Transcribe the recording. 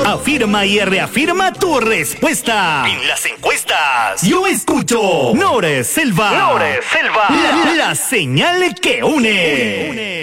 Afirma y reafirma tu respuesta en las encuestas. Yo escucho Nore Selva. La señal que une.